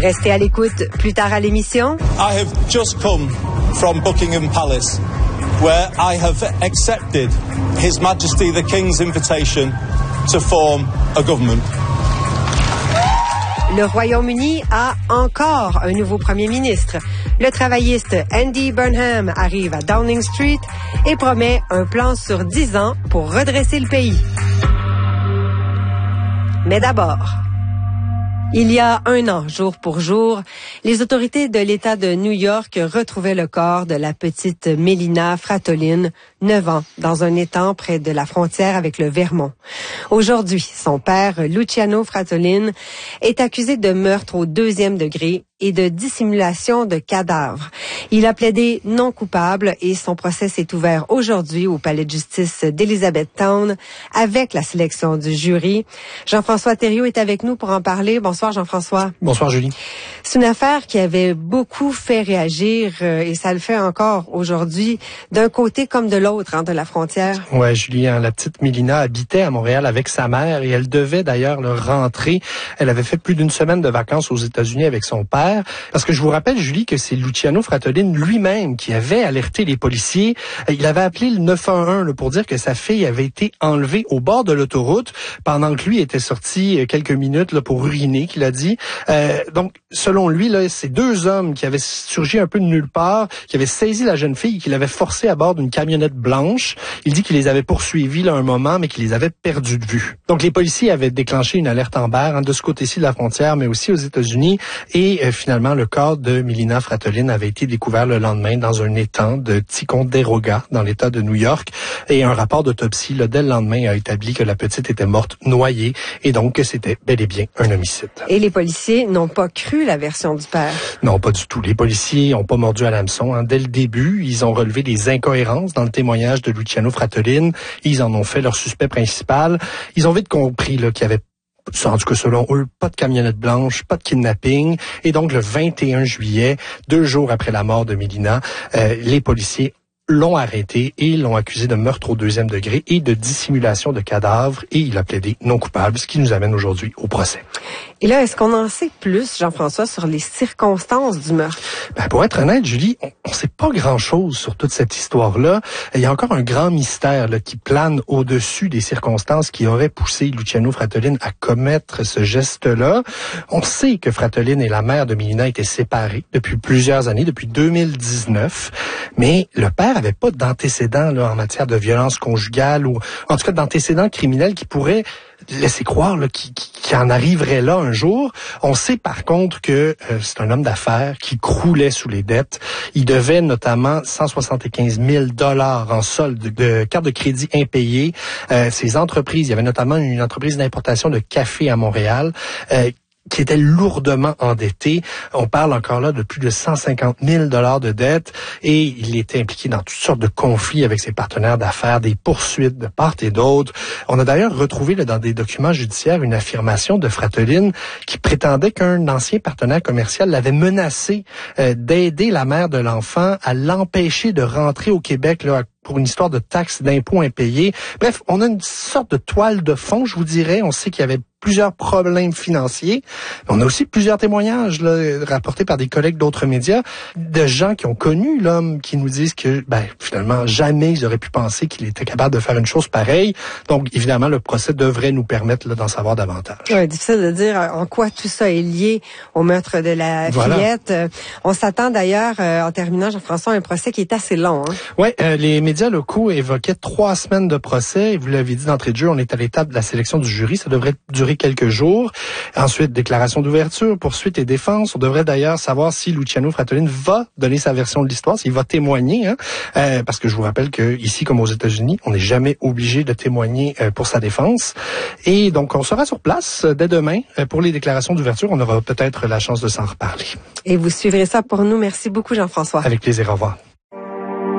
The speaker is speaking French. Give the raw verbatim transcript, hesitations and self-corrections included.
Restez à l'écoute plus tard à l'émission. I have just come from Buckingham Palace, where I have accepted His Majesty the King's invitation to form a government. Le Royaume-Uni a encore un nouveau premier ministre. Le travailliste Andy Burnham arrive à Downing Street et promet un plan sur dix ans pour redresser le pays. Mais d'abord, il y a un an, jour pour jour, les autorités de l'État de New York retrouvaient le corps de la petite Melina Fratolin, neuf ans, dans un étang près de la frontière avec le Vermont. Aujourd'hui, son père, Luciano Fratolin, est accusé de meurtre au deuxième degré et de dissimulation de cadavres. Il a plaidé non coupable et son procès s'est ouvert aujourd'hui au palais de justice d'Elizabethtown avec la sélection du jury. Jean-François Thériault est avec nous pour en parler. Bonsoir Jean-François. Bonsoir Julie. C'est une affaire qui avait beaucoup fait réagir euh, et ça le fait encore aujourd'hui d'un côté comme de l'autre hein, de la frontière. Ouais Julie, hein, la petite Melina habitait à Montréal avec sa mère et elle devait d'ailleurs le rentrer. Elle avait fait plus d'une semaine de vacances aux États-Unis avec son père. Parce que je vous rappelle, Julie, que c'est Luciano Fratolin lui-même qui avait alerté les policiers. Il avait appelé le neuf un un là, pour dire que sa fille avait été enlevée au bord de l'autoroute pendant que lui était sorti quelques minutes là, pour uriner, qu'il a dit. Euh, donc, selon lui, là, c'est deux hommes qui avaient surgi un peu de nulle part, qui avaient saisi la jeune fille, qui l'avaient forcée à bord d'une camionnette blanche. Il dit qu'il les avait poursuivis là, un moment, mais qu'il les avait perdus de vue. Donc, les policiers avaient déclenché une alerte Amber hein, de ce côté-ci de la frontière, mais aussi aux États-Unis. Et euh, finalement, le corps de Melina Fratolin avait été découvert le lendemain dans un étang de Ticonderoga, dans l'État de New York. Et un rapport d'autopsie, là, dès le lendemain, a établi que la petite était morte noyée et donc que c'était bel et bien un homicide. Et les policiers n'ont pas cru la version du père? Non, pas du tout. Les policiers n'ont pas mordu à l'hameçon. Hein. Dès le début, ils ont relevé des incohérences dans le témoignage de Luciano Fratolin. Ils en ont fait leur suspect principal. Ils ont vite compris là, qu'il y avait en tout cas selon eux, pas de camionnette blanche, pas de kidnapping. Et donc, le vingt et un juillet, deux jours après la mort de Melina, euh, les policiers l'ont arrêté et l'ont accusé de meurtre au deuxième degré et de dissimulation de cadavres. Et il a plaidé non coupable, ce qui nous amène aujourd'hui au procès. Et là, est-ce qu'on en sait plus, Jean-François, sur les circonstances du meurtre? Ben, pour être honnête, Julie, on ne sait pas grand-chose sur toute cette histoire-là. Il y a encore un grand mystère là, qui plane au-dessus des circonstances qui auraient poussé Luciano Fratolin à commettre ce geste-là. On sait que Fratolin et la mère de Melina étaient séparés depuis plusieurs années, depuis deux mille dix-neuf, mais le père avait pas d'antécédents là, en matière de violence conjugale ou en tout cas d'antécédents criminels qui pourraient laisser croire là, qu'il, qu'il en arriverait là un jour. On sait par contre que euh, c'est un homme d'affaires qui croulait sous les dettes. Il devait notamment cent soixante-quinze mille dollars en solde de, de cartes de crédit impayées. Euh, ses entreprises, il y avait notamment une entreprise d'importation de café à Montréal euh, qui était lourdement endetté. On parle encore là de plus de cent cinquante mille dollars de dettes et il était impliqué dans toutes sortes de conflits avec ses partenaires d'affaires, des poursuites de part et d'autre. On a d'ailleurs retrouvé là, dans des documents judiciaires une affirmation de Fratolin qui prétendait qu'un ancien partenaire commercial l'avait menacé euh, d'aider la mère de l'enfant à l'empêcher de rentrer au Québec là, pour une histoire de taxes, d'impôts impayés. Bref, on a une sorte de toile de fond, je vous dirais. On sait qu'il y avait plusieurs problèmes financiers. On a aussi plusieurs témoignages là, rapportés par des collègues d'autres médias de gens qui ont connu l'homme, qui nous disent que ben finalement, jamais ils auraient pu penser qu'il était capable de faire une chose pareille. Donc, évidemment, le procès devrait nous permettre là, d'en savoir davantage. Oui, difficile de dire en quoi tout ça est lié au meurtre de la voilà. fillette. On s'attend d'ailleurs, euh, en terminant, Jean-François, à un procès qui est assez long. Hein? Oui, euh, les médias médias locaux évoquaient trois semaines de procès. Et vous l'avez dit d'entrée de jeu, on est à l'étape de la sélection du jury. Ça devrait durer quelques jours. Ensuite, déclaration d'ouverture, poursuite et défense. On devrait d'ailleurs savoir si Luciano Fratolin va donner sa version de l'histoire, s'il va témoigner. Hein, euh, parce que je vous rappelle que ici, comme aux États-Unis, on n'est jamais obligé de témoigner euh, pour sa défense. Et donc, on sera sur place euh, dès demain euh, pour les déclarations d'ouverture. On aura peut-être la chance de s'en reparler. Et vous suivrez ça pour nous. Merci beaucoup, Jean-François. Avec plaisir. Au revoir.